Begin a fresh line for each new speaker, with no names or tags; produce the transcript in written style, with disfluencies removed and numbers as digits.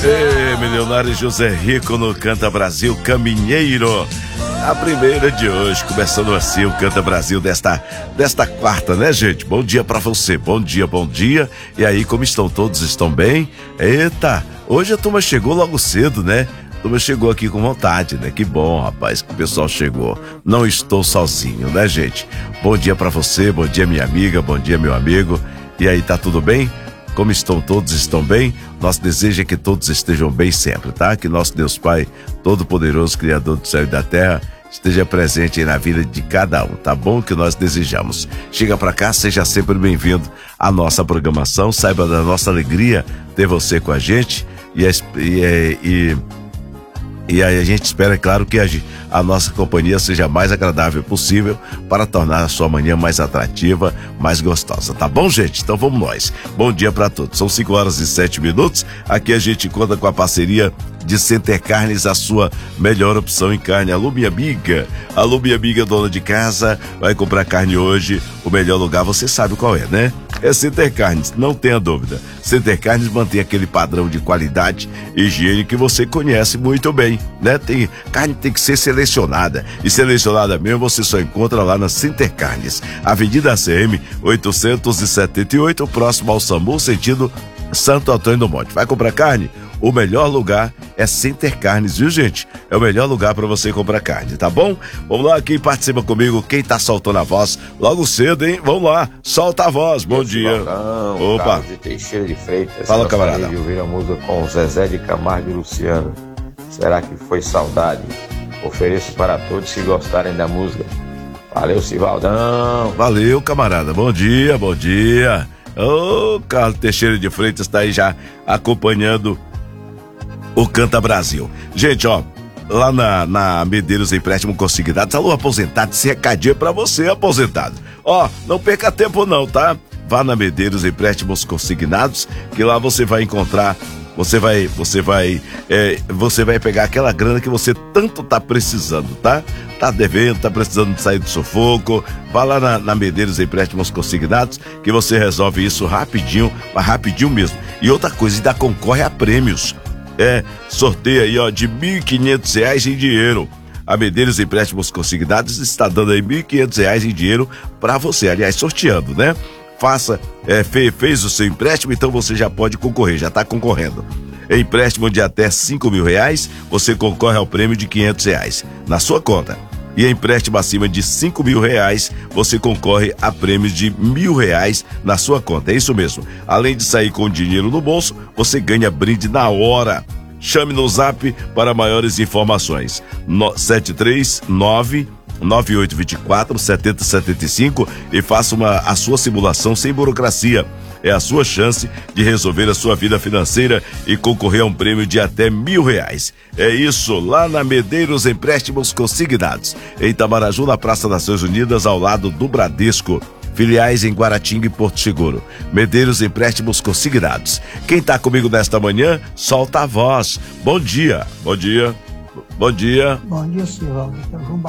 Ei, milionário José Rico no Canta Brasil Caminheiro. A primeira de hoje, começando assim o Canta Brasil desta quarta, né, gente? Bom dia pra você, bom dia, bom dia. E aí, como estão todos? Estão bem? Eita, hoje a turma chegou logo cedo, né? A turma chegou aqui com vontade, né? Que bom, rapaz, que o pessoal chegou. Não estou sozinho, né, gente? Bom dia pra você, bom dia minha amiga, bom dia meu amigo. E aí, tá tudo bem? Como estão todos? Estão bem? Nosso desejo é que todos estejam bem sempre, tá? Que nosso Deus Pai, Todo-Poderoso, Criador do céu e da terra, esteja presente aí na vida de cada um, tá bom? Que nós desejamos. Chega pra cá, seja sempre bem-vindo à nossa programação, saiba da nossa alegria ter você com a gente e aí a gente espera, é claro, que a nossa companhia seja mais agradável possível para tornar a sua manhã mais atrativa, mais gostosa, tá bom, gente? Então vamos nós. Bom dia para todos. São 5h07. Aqui a gente conta com a parceria de Center Carnes, a sua melhor opção em carne. Alô, minha amiga. Alô, minha amiga dona de casa. Vai comprar carne hoje. O melhor lugar você sabe qual é, né? É Center Carnes, não tenha dúvida. Center Carnes mantém aquele padrão de qualidade e higiene que você conhece muito bem, né? Carne tem que ser selecionada, e selecionada mesmo você só encontra lá na Center Carnes, Avenida ACM 878, próximo ao SAMU, sentido Santo Antônio do Monte. Vai comprar carne? O melhor lugar é Center Carnes, viu, gente? É o melhor lugar para você comprar carne, tá bom? Vamos lá, quem participa comigo, quem tá soltando a voz logo cedo, hein? Vamos lá, solta a voz, bom dia. Opa.
Carlos de Teixeira de Freitas.
Fala, camarada.
Eu ouvir a música com Zezé de Camargo e Luciano. Será que foi saudade? Ofereço para todos que gostarem da música. Valeu, Civaldão.
Valeu, camarada, bom dia, bom dia. Ô, Carlos Teixeira de Freitas tá aí já acompanhando o Canta Brasil. Gente, ó, lá na Medeiros Empréstimo Consignados, alô, aposentado, esse recadinho é pra você, aposentado. Ó, não perca tempo não, tá? Vá na Medeiros Empréstimos Consignados, que lá você vai encontrar, você vai pegar aquela grana que você tanto tá precisando, tá? Tá devendo, tá precisando de sair do sufoco, vá lá na Medeiros Empréstimos Consignados, que você resolve isso rapidinho, mas rapidinho mesmo. E outra coisa, ainda concorre a prêmios. Sorteio aí, ó, de R$1.500 em dinheiro. A Medeiros Empréstimos Consignados está dando aí R$1.500 em dinheiro pra você, aliás, sorteando, né? Fez o seu empréstimo, então você já pode concorrer, já tá concorrendo. Empréstimo de até R$5.000, você concorre ao prêmio de R$500 na sua conta. E empréstimo acima de R$5.000, você concorre a prêmios de R$1.000 na sua conta. É isso mesmo. Além de sair com dinheiro no bolso, você ganha brinde na hora. Chame no Zap para maiores informações. 739-9824-7075 e faça a sua simulação sem burocracia. É a sua chance de resolver a sua vida financeira e concorrer a um prêmio de até R$1.000. É isso, lá na Medeiros Empréstimos Consignados, em Itamaraju, na Praça Nações Unidas, ao lado do Bradesco. Filiais em Guaratinga e Porto Seguro. Medeiros Empréstimos Consignados. Quem tá comigo nesta manhã, solta a voz. Bom dia, bom dia, bom dia.
Bom dia, Silvão.